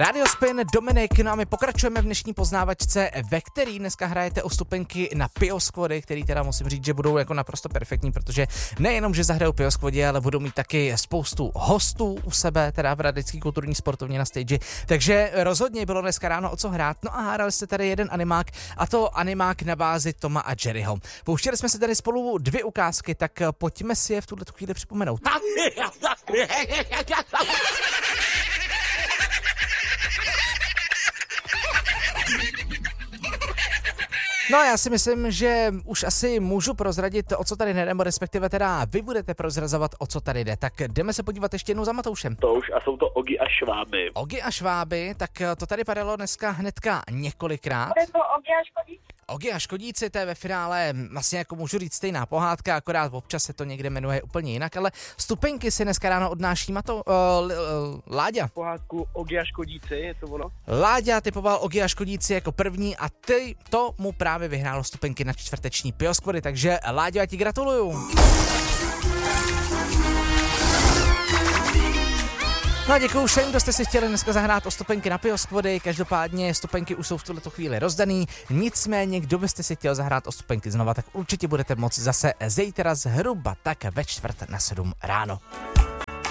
Radio Spin, Dominik, no a my pokračujeme v dnešní poznávačce, ve který dneska hrajete o stupenky na Pioskvody, který teda musím říct, že budou jako naprosto perfektní, protože nejenom, že zahrajou Pioskvody, ale budou mít taky spoustu hostů u sebe, teda v Hradecké kulturní sportovně na stage. Takže rozhodně bylo dneska ráno o co hrát. No a hrali jste tady jeden animák, a to animák na bázi Toma a Jerryho. Pouštěli jsme se tady spolu 2 ukázky, tak pojďme si je v tuhle chvíli připomenout. No já si myslím, že už asi můžu prozradit, o co tady jde, nebo respektive teda vy budete prozrazovat, o co tady jde. Tak jdeme se podívat ještě jednou za Matoušem. To už a jsou to Ogi a Šváby. Ogi a Šváby, tak to tady padalo dneska hnedka několikrát. Je to Ogi a Škodíci. Ogi a Škodíci, to je ve finále vlastně jako můžu říct stejná pohádka, akorát občas se to někde jmenuje úplně jinak, ale stupenky si dneska ráno odnáší Láďa. Pohádku Ogi a Škodíci, je to ono? Láďa typoval Ogi a Škodíci jako první a to mu právě vyhrálo stupenky na čtvrteční Pioskvody, takže Láďo, já ti gratuluju. No a děkuju všem, kdo jste si chtěli dneska zahrát o stupenky na Pioskvody, každopádně stupenky už jsou v tuto chvíli rozdaný, nicméně kdo byste si chtěl zahrát o stupenky znova, tak určitě budete moci zase zítra zhruba tak ve 6:45 ráno.